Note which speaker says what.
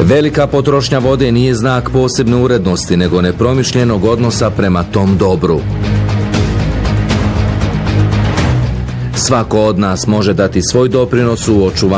Speaker 1: Velika potrošnja vode nije znak posebne urednosti, nego nepromišljenog odnosa prema tom dobru. Svako od nas može dati svoj doprinos u očuvanju